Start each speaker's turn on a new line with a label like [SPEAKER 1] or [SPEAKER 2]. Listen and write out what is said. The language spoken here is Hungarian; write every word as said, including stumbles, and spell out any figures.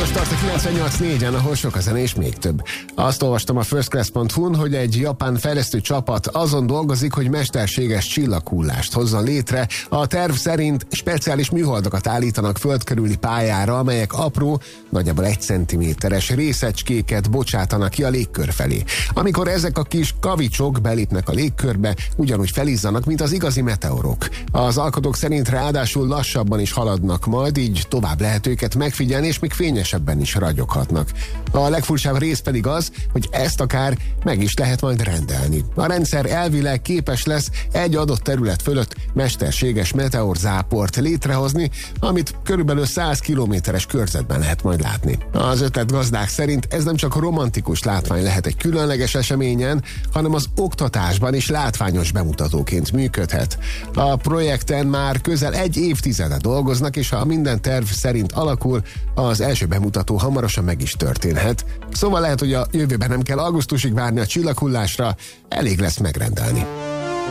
[SPEAKER 1] Millás tart a kilencvennyolc négyen, ahol sok a zene és még több. Azt olvastam a firstclass pont hu-n, hogy egy japán fejlesztő csapat azon dolgozik, hogy mesterséges csillaghullást hozzon létre. A terv szerint speciális műholdakat állítanak föld körüli pályára, amelyek apró, nagyjából egy centiméteres részecskéket bocsátanak ki a légkör felé. Amikor ezek a kis kavicsok belépnek a légkörbe, ugyanúgy felizzanak, mint az igazi meteorok. Az alkotók szerint ráadásul lassabban is haladnak majd, így tovább lehet őket megfigyelni, és még fényesebben is ragyoghatnak. A legfurcsább rész pedig az, hogy ezt akár meg is lehet majd rendelni. A rendszer elvileg képes lesz egy adott terület fölött mesterséges meteorzáport létrehozni, amit körülbelül száz kilométeres körzetben lehet majd látni. Az ötletgazdák szerint ez nem csak romantikus látvány lehet egy különleges eseményen, hanem az oktatásban is látványos bemutatóként működhet. A projekten már közel egy évtizede dolgoznak, és ha minden terv szerint alakul, az első bemutató hamarosan meg is történhet. Szóval lehet, hogy a jövőben nem kell augusztusig várni a csillaghullásra, elég lesz megrendelni.